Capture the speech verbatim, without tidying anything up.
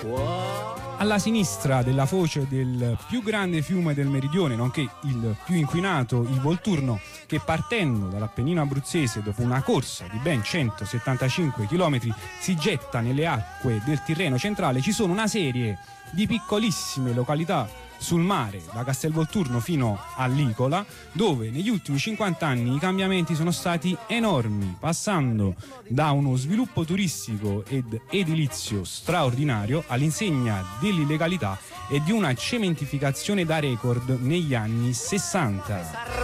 Alla sinistra della foce del più grande fiume del meridione, nonché il più inquinato, il Volturno, che partendo dall'Appennino abruzzese dopo una corsa di ben centosettantacinque chilometri si getta nelle acque del Tirreno centrale, ci sono una serie di piccolissime località sul mare, da Castelvolturno fino a Licola, dove negli ultimi cinquanta anni i cambiamenti sono stati enormi, passando da uno sviluppo turistico ed edilizio straordinario all'insegna dell'illegalità e di una cementificazione da record negli anni sessanta.